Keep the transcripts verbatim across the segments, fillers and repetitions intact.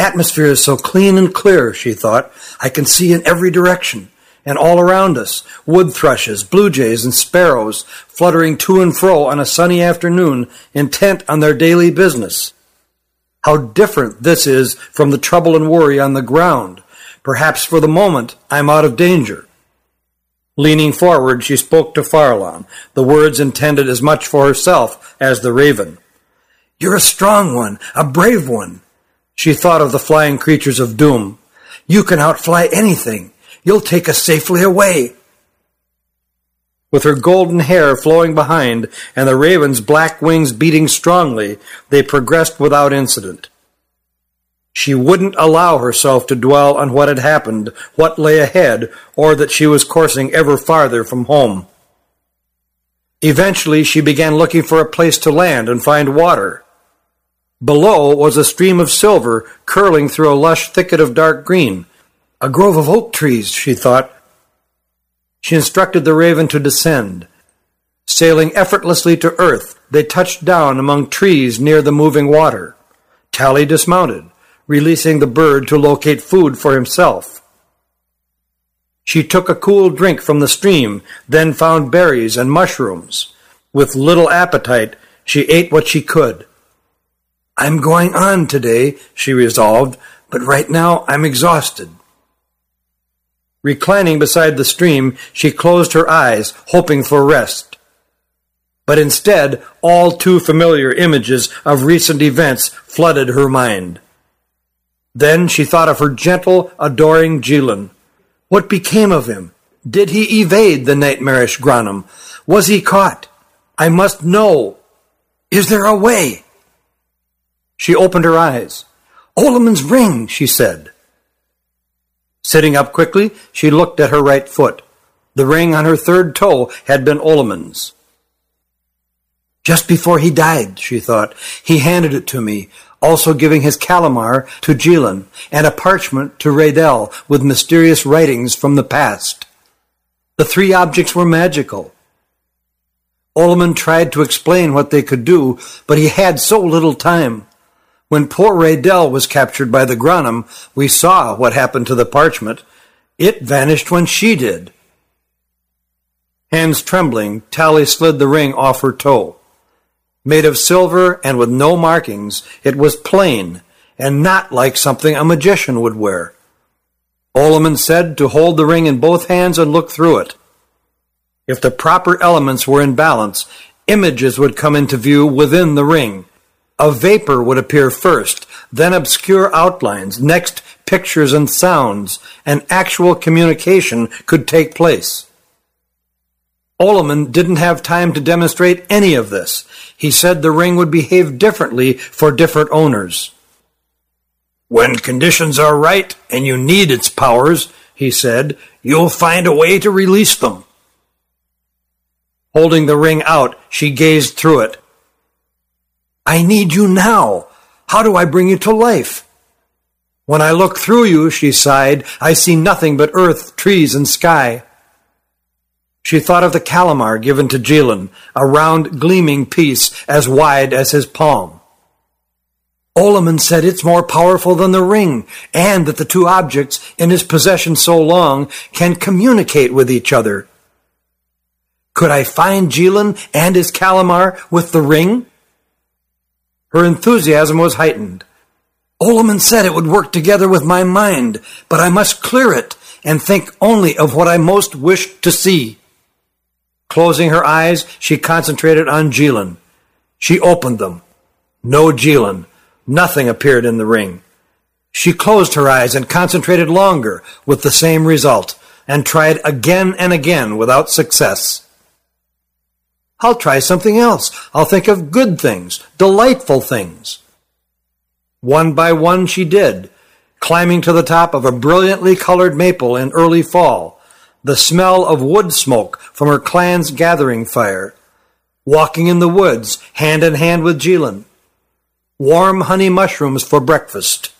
atmosphere is so clean and clear, she thought. I can see in every direction, and all around us, wood thrushes, blue jays, and sparrows fluttering to and fro on a sunny afternoon, intent on their daily business. How different this is from the trouble and worry on the ground. Perhaps for the moment I'm out of danger. Leaning forward, she spoke to Farallon, the words intended as much for herself as the raven. You're a strong one, a brave one. She thought of the flying creatures of doom. You can outfly anything. You'll take us safely away. With her golden hair flowing behind and the raven's black wings beating strongly, they progressed without incident. She wouldn't allow herself to dwell on what had happened, what lay ahead, or that she was coursing ever farther from home. Eventually, she began looking for a place to land and find water. Below was a stream of silver curling through a lush thicket of dark green. A grove of oak trees, she thought. She instructed the raven to descend. Sailing effortlessly to earth, they touched down among trees near the moving water. Tally dismounted, releasing the bird to locate food for himself. She took a cool drink from the stream, then found berries and mushrooms. With little appetite, she ate what she could. I'm going on today, she resolved, but right now I'm exhausted. Reclining beside the stream, she closed her eyes, hoping for rest. But instead, all too familiar images of recent events flooded her mind. Then she thought of her gentle, adoring Jilin. What became of him? Did he evade the nightmarish Granum? Was he caught? I must know. Is there a way? She opened her eyes. Olamon's ring, she said. Sitting up quickly, she looked at her right foot. The ring on her third toe had been Olamon's. Just before he died, she thought, he handed it to me, also giving his calamar to Jilin and a parchment to Raydell with mysterious writings from the past. The three objects were magical. Olamon tried to explain what they could do, but he had so little time. When poor Raydell was captured by the Granum, we saw what happened to the parchment. It vanished when she did. Hands trembling, Tally slid the ring off her toe. Made of silver and with no markings, it was plain and not like something a magician would wear. Olamon said to hold the ring in both hands and look through it. If the proper elements were in balance, images would come into view within the ring. A vapor would appear first, then obscure outlines, next pictures and sounds, and actual communication could take place. Olamon didn't have time to demonstrate any of this. He said the ring would behave differently for different owners. When conditions are right and you need its powers, he said, you'll find a way to release them. Holding the ring out, she gazed through it. I need you now. How do I bring you to life? When I look through you, she sighed, I see nothing but earth, trees, and sky. She thought of the calamar given to Jilin, a round, gleaming piece as wide as his palm. Olamon said it's more powerful than the ring, and that the two objects in his possession so long can communicate with each other. Could I find Jilin and his calamar with the ring? Her enthusiasm was heightened. Olamon said it would work together with my mind, but I must clear it and think only of what I most wished to see. Closing her eyes, she concentrated on Jilin. She opened them. No Jilin. Nothing appeared in the ring. She closed her eyes and concentrated longer with the same result, and tried again and again without success. I'll try something else. I'll think of good things, delightful things. One by one she did, climbing to the top of a brilliantly colored maple in early fall, the smell of wood smoke from her clan's gathering fire, walking in the woods hand in hand with Jilin, warm honey mushrooms for breakfast.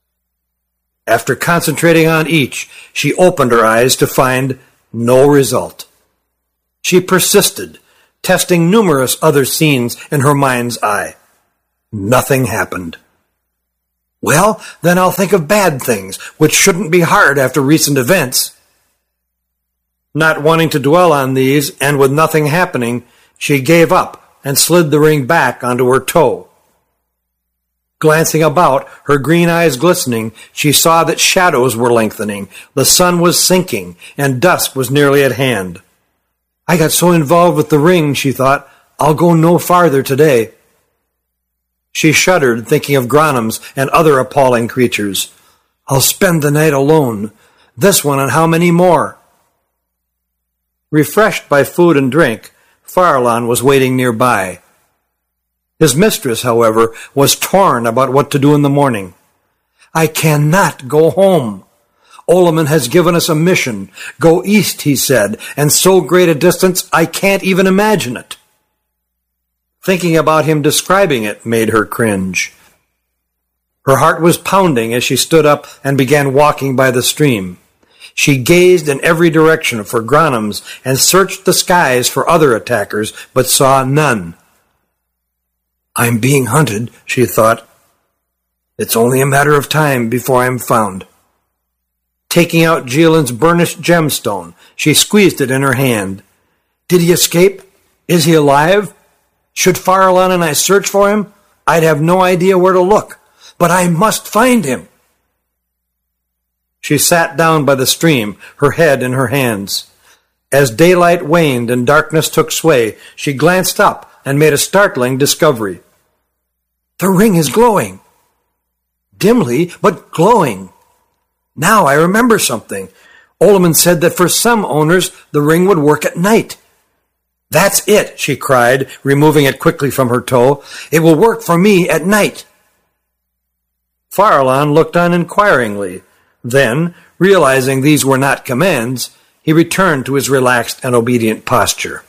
After concentrating on each, she opened her eyes to find no result. She persisted, testing numerous other scenes in her mind's eye. Nothing happened. Well, then I'll think of bad things, which shouldn't be hard after recent events. Not wanting to dwell on these, and with nothing happening, she gave up and slid the ring back onto her toe. Glancing about, her green eyes glistening, she saw that shadows were lengthening, the sun was sinking, and dusk was nearly at hand. I got so involved with the ring, she thought, I'll go no farther today. She shuddered, thinking of Gronums and other appalling creatures. I'll spend the night alone. This one and how many more? Refreshed by food and drink, Farallon was waiting nearby. His mistress, however, was torn about what to do in the morning. I cannot go home. Oleman has given us a mission. Go east, he said, and so great a distance I can't even imagine it. Thinking about him describing it made her cringe. Her heart was pounding as she stood up and began walking by the stream. She gazed in every direction for Gronums and searched the skies for other attackers, but saw none. I'm being hunted, she thought. It's only a matter of time before I'm found. Taking out Jeelan's burnished gemstone, she squeezed it in her hand. Did he escape? Is he alive? Should Farallon and I search for him, I'd have no idea where to look. But I must find him. She sat down by the stream, her head in her hands. As daylight waned and darkness took sway, she glanced up and made a startling discovery. The ring is glowing. Dimly, but glowing. Now I remember something. Oleman said that for some owners, the ring would work at night. That's it, she cried, removing it quickly from her toe. It will work for me at night. Farallon looked on inquiringly. Then, realizing these were not commands, he returned to his relaxed and obedient posture.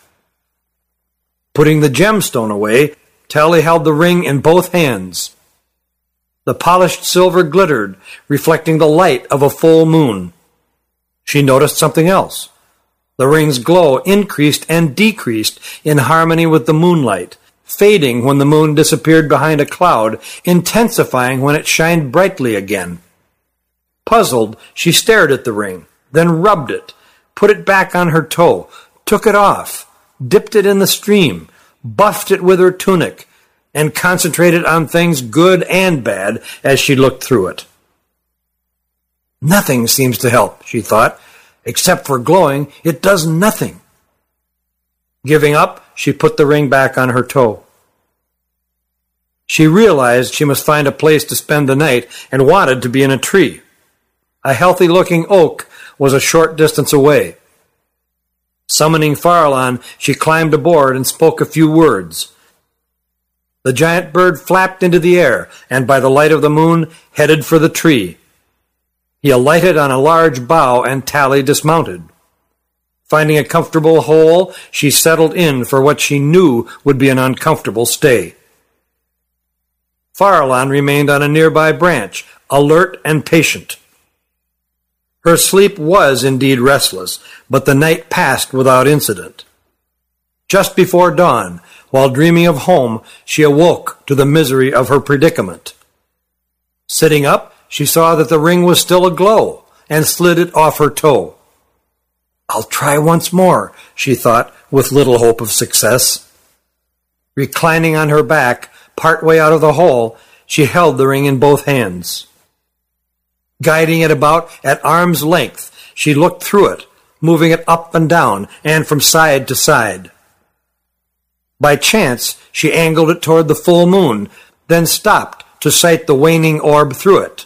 Putting the gemstone away, Tally held the ring in both hands. The polished silver glittered, reflecting the light of a full moon. She noticed something else. The ring's glow increased and decreased in harmony with the moonlight, fading when the moon disappeared behind a cloud, intensifying when it shined brightly again. Puzzled, she stared at the ring, then rubbed it, put it back on her toe, took it off, dipped it in the stream, buffed it with her tunic, and concentrated on things good and bad as she looked through it. Nothing seems to help, she thought. Except for glowing, it does nothing. Giving up, she put the ring back on her toe. She realized she must find a place to spend the night and wanted to be in a tree. A healthy-looking oak was a short distance away. Summoning Farallon, she climbed aboard and spoke a few words. The giant bird flapped into the air, and by the light of the moon, headed for the tree. He alighted on a large bough, and Tally dismounted. Finding a comfortable hole, she settled in for what she knew would be an uncomfortable stay. Farallon remained on a nearby branch, alert and patient. Her sleep was indeed restless, but the night passed without incident. Just before dawn, while dreaming of home, she awoke to the misery of her predicament. Sitting up, she saw that the ring was still aglow, and slid it off her toe. I'll try once more, she thought, with little hope of success. Reclining on her back, partway out of the hole, she held the ring in both hands. Guiding it about at arm's length, she looked through it, moving it up and down, and from side to side. By chance, she angled it toward the full moon, then stopped to sight the waning orb through it.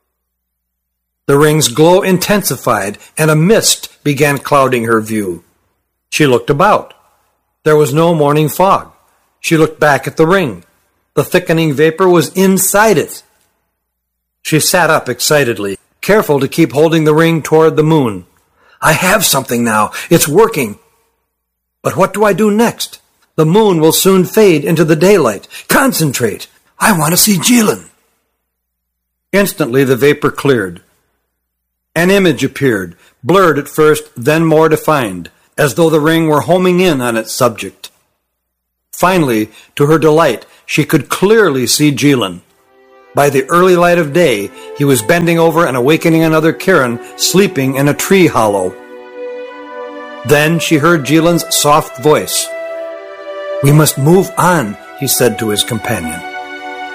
The ring's glow intensified, and a mist began clouding her view. She looked about. There was no morning fog. She looked back at the ring. The thickening vapor was inside it. She sat up excitedly, careful to keep holding the ring toward the moon. I have something now. It's working. But what do I do next? The moon will soon fade into the daylight. Concentrate. I want to see Jeelan. Instantly the vapor cleared. An image appeared, blurred at first, then more defined, as though the ring were homing in on its subject. Finally, to her delight, she could clearly see Jeelan. By the early light of day, he was bending over and awakening another Karen sleeping in a tree hollow. Then she heard Jilan's soft voice. "We must move on," he said to his companion.